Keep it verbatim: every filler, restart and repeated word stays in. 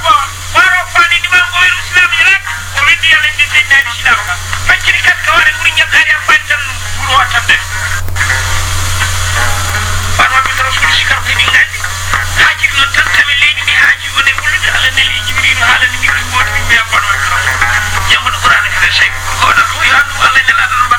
waro fani di man ko wiru islam ni rek o weddi yalla ni seydina islam ka facciri kat ko wari buri ñakari am fantan buru watande bana bi rasul sikar ni ngandi haji non tan tawi leydi ni haji woni wulde ala ne li jibril hala ni ko bot bi be bana jamono qur'an ni sey ko da ko yandu alla ne la